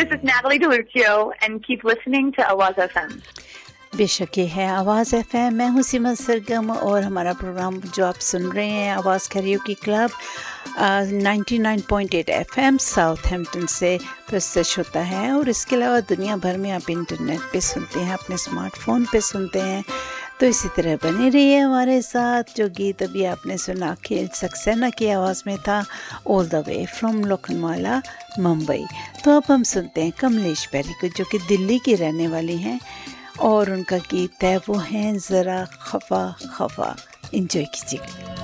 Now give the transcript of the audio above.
this is Natalie DeLuccio, and keep listening to Awaz FM. बेशक ये है आवाज़ FM। मैं हूँ सीमा सरगम और हमारा प्रोग्राम जो आप सुन रहे हैं आवाज़ कैरियोकी क्लब 99.8 FM साउथहैम्पटन से प्रस्तुत होता है। और इसके अलावा दुनिया भर में आप इंटरनेट पे सुनते हैं, अपने स्मार्टफोन पे सुनते हैं। तो इसी तरह बने रहिए हमारे साथ। जो गीत अभी आपने सुना अखिल सक्सेना की आवाज़ में था, all the way from Lokhandwala Mumbai. तो अब हम सुनते हैं कमलेश बैरी को, जो कि दिल्ली की रहने वाली हैं, और उनका गीत है वो हैं ज़रा खफा खफा। एंजॉय कीजिएगा।